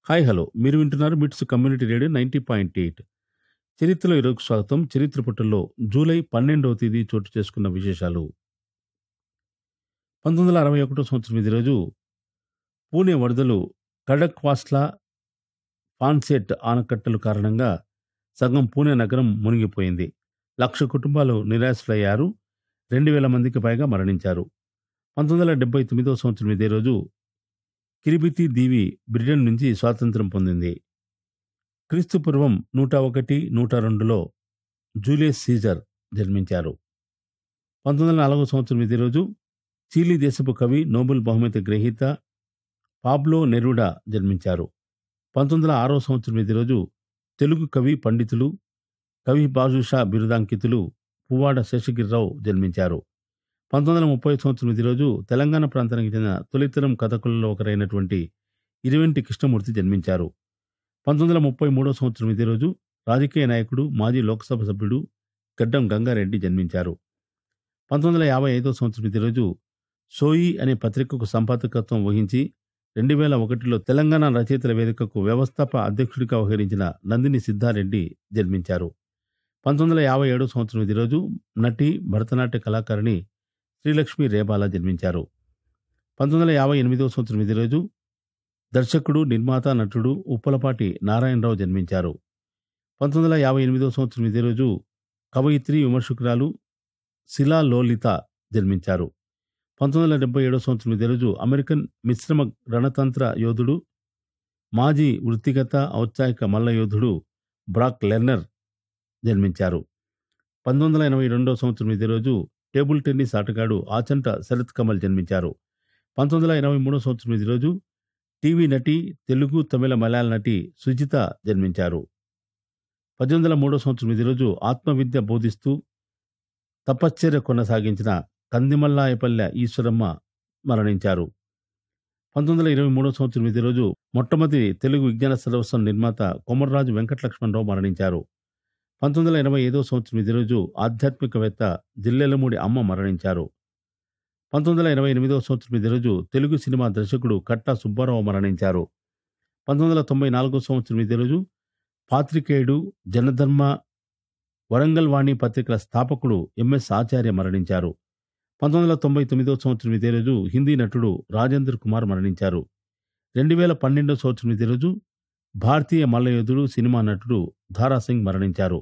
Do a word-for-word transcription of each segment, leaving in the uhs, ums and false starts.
Hi hello మీరు వింటున్నారు మిట్స్ community radio ninety point eight. చరిత్రలో ఈరోజు స్వాగతం. చరిత్ర పుటల్లో జూలై పన్నెండవ తేదీ చోటు చేసుకున్న విశేషాలు. పంతొమ్మిది వందల అరవై ఒకటో సంవత్సరం ఇదే రోజు పూణే వరదలు కడక్వాస్లా పాన్సెట్ ఆనకట్టలు కారణంగా సగం పూణే నగరం మునిగిపోయింది. లక్ష కుటుంబాలు నిరాశ్రయ్యారు. రెండు వేల మందికి పైగా మరణించారు. పంతొమ్మిది వందల డెబ్బై తొమ్మిదవ సంవత్సరం ఇదే రోజు కిరిబితి దీవి బ్రిటన్ నుంచి స్వాతంత్రం పొందింది. క్రీస్తు పూర్వం నూట ఒకటి నూట రెండులో జూలియస్ సీజర్ జన్మించారు. పంతొమ్మిది వందల నాలుగవ సంవత్సరం ఇదే రోజు చిలీ దేశపు కవి, నోబెల్ బహుమతి గ్రహీత పాబ్లో నెరూడా జన్మించారు. పంతొమ్మిది వందల ఆరవ సంవత్సరం ఇదే రోజు తెలుగు కవి, పండితులు, కవి బాజుషా బిరుదాంకితులు పువ్వాడ శేషగిరిరావు జన్మించారు. పంతొమ్మిది వందల ముప్పై సంవత్సరం ఇదే రోజు తెలంగాణ ప్రాంతానికి చెందిన తొలితరం కథకులలో ఒకరైనటువంటి ఇరువెంటి కృష్ణమూర్తి జన్మించారు. పంతొమ్మిది వందల ముప్పై మూడవ సంవత్సరం ఇదే రోజు రాజకీయ నాయకుడు, మాజీ లోక్సభ సభ్యుడు గడ్డం గంగారెడ్డి జన్మించారు. పంతొమ్మిది వందల యాభై ఐదవ సంవత్సరం ఇదే రోజు సోయి అనే పత్రికకు సంపాదకత్వం వహించి రెండు వేల ఒకటిలో తెలంగాణ రచయితల వేదికకు వ్యవస్థాపక అధ్యక్షుడిగా వ్యవహరించిన నందిని సిద్ధారెడ్డి జన్మించారు. పంతొమ్మిది వందల యాభై ఏడవ సంవత్సరం ఇదే రోజు నటి, భరతనాట్య కళాకారిణి శ్రీలక్ష్మి రేబాల జన్మించారు. పంతొమ్మిది వందల యాభై ఎనిమిదవ సంవత్సరం ఇదే రోజు దర్శకుడు, నిర్మాత, నటుడు ఉప్పలపాటి నారాయణరావు జన్మించారు. పంతొమ్మిది వందల యాభై ఎనిమిదవ సంవత్సరం ఇదే రోజు కవయిత్రి, విమర్శకురాలు శిలా లోలిత జన్మించారు. పంతొమ్మిది వందల డెబ్బై ఏడవ సంవత్సరం ఇదే రోజు అమెరికన్ మిశ్రమ రణతంత్ర యోధుడు, మాజీ వృత్తిగత ఔత్సాహిక మల్ల యోధుడు బ్రాక్ లెర్నర్ జన్మించారు. పంతొమ్మిది వందల ఎనభై రెండవ సంవత్సరం ఇదే రోజు టేబుల్ టెన్నిస్ ఆటగాడు ఆచంట శరత్ కమల్ జన్మించారు. పంతొమ్మిది వందల ఎనభై మూడవ సంవత్సరం ఇదే రోజు టీవీ నటి, తెలుగు, తమిళ, మలయాళ నటి సుజిత జన్మించారు. పద్దెనిమిది వందల మూడవ సంవత్సరం ఇదే రోజు ఆత్మవిద్య బోధిస్తూ తపశ్చర్య కొనసాగించిన కందిమల్లాయపల్లె ఈశ్వరమ్మ మరణించారు. పంతొమ్మిది వందల ఇరవై మూడవ సంవత్సరం ఇదే రోజు మొట్టమొదటి తెలుగు విజ్ఞాన సర్వస్వం నిర్మాత కొమర్రాజు వెంకటలక్ష్మణరావు మరణించారు. పంతొమ్మిది వందల ఎనభై ఐదవ సంవత్సరం ఇదే రోజు ఆధ్యాత్మికవేత్త జిల్లెలమూడి అమ్మ మరణించారు. పంతొమ్మిది వందల ఎనభై ఎనిమిదవ సంవత్సరం ఇదే రోజు తెలుగు సినిమా దర్శకుడు కట్టా సుబ్బారావు మరణించారు. పంతొమ్మిది వందల తొంభై నాలుగవ సంవత్సరం ఇదే రోజు పాత్రికేయుడు, జనధర్మ, వరంగల్ వాణి పత్రికల స్థాపకుడు ఎంఎస్ ఆచార్య మరణించారు. పంతొమ్మిది వందల తొంభై తొమ్మిదవ సంవత్సరం ఇదే రోజు హిందీ నటుడు రాజేంద్ర కుమార్ మరణించారు. రెండు వేల పన్నెండవ సంవత్సరం ఇదే రోజు భారతీయ మల్లయోధుడు, సినిమా నటుడు ధారాసింగ్ మరణించారు.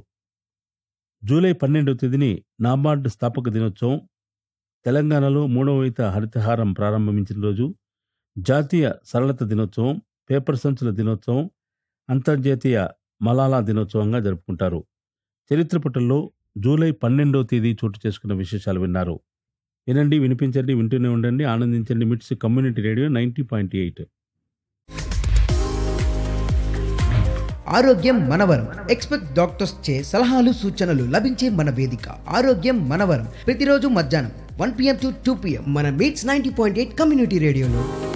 జూలై పన్నెండవ తేదీని నాబార్డు స్థాపక దినోత్సవం, తెలంగాణలో మూడవ విడత హరితహారం ప్రారంభించిన రోజు, జాతీయ సరళత దినోత్సవం, పేపర్ సంచుల దినోత్సవం, అంతర్జాతీయ మలాలా దినోత్సవంగా జరుపుకుంటారు. చరిత్ర పుటల్లో జూలై పన్నెండవ తేదీ చోటు చేసుకున్న విశేషాలు విన్నారు. వినండి, వినిపించండి, వింటూనే ఉండండి, ఆనందించండి. మిట్స్ community radio ninety point eight. ఆరోగ్యం మనవరం. ఎక్స్పెక్ట్ డాక్టర్స్ చే సలహాలు, సూచనలు లభించే మన వేదిక ఆరోగ్యం మనవరం. ప్రతిరోజు మధ్యాహ్నం one PM to two PM మన meets ninety point eight community రేడియోలో.